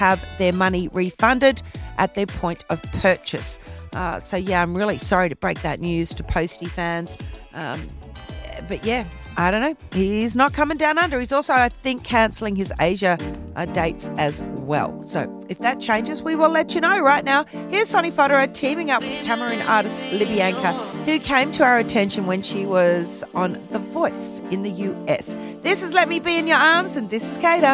have their money refunded at their point of purchase. So, yeah, I'm really sorry to break that news to Posty fans. But, yeah, I don't know. He's not coming down under. He's also, I think, cancelling his Asia dates as well. So if that changes, we will let you know. Right now, here's Sonny Fodera teaming up with Cameroon artist Libyanka, who came to our attention when she was on The Voice in the US. This is Let Me Be in Your Arms, and this is Kata.